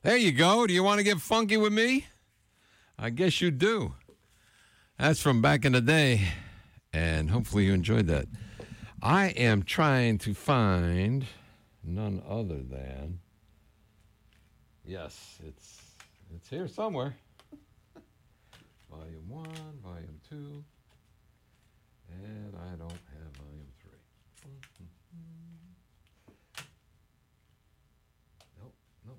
There you go. Do you want to get funky with me? I guess you do. That's from back in the day, and hopefully you enjoyed that. I am trying to find none other than, yes, it's here somewhere. Volume 1, Volume 2, and I don't have Volume 3. Nope.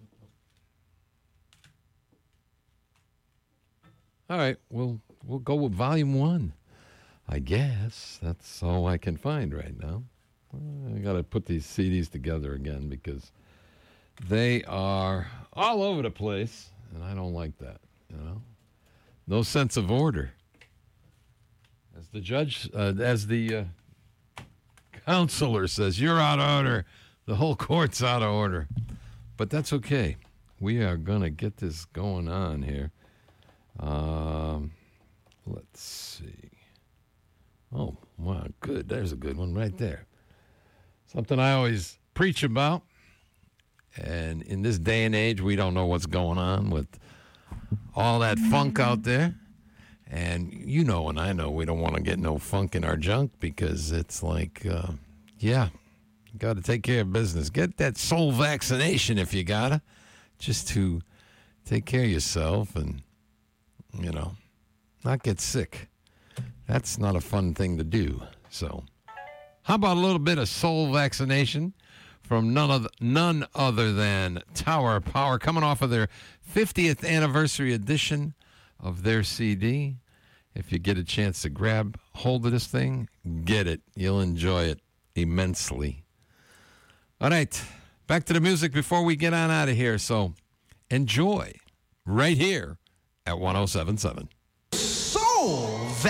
All right, we'll go with Volume 1. I guess that's all I can find right now. I got to put these CDs together again because they are all over the place, and I don't like that, you know? No sense of order. As the judge, as the counselor says, you're out of order. The whole court's out of order. But that's okay. We are going to get this going on here. Let's see. Oh, wow, good. There's a good one right there. Something I always preach about. And in this day and age, we don't know what's going on with all that funk out there. And you know and I know we don't want to get no funk in our junk because it's like, you got to take care of business. Get that soul vaccination if you got to, just to take care of yourself and, you know, not get sick. That's not a fun thing to do. So how about a little bit of soul vaccination from none other than Tower Power, coming off of their 50th anniversary edition of their CD. If you get a chance to grab hold of this thing, get it. You'll enjoy it immensely. All right, back to the music before we get on out of here. So enjoy right here at 107.7. Soul